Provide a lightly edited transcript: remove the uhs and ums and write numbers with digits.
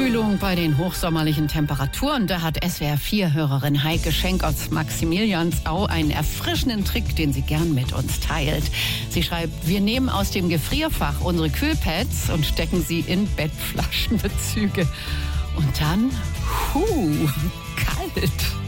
Abkühlung bei den hochsommerlichen Temperaturen. Da hat SWR4-Hörerin Heike Schenk aus Maximiliansau einen erfrischenden Trick, den sie gern mit uns teilt. Sie schreibt, wir nehmen aus dem Gefrierfach unsere Kühlpads und stecken sie in Bettflaschenbezüge. Und dann, kalt.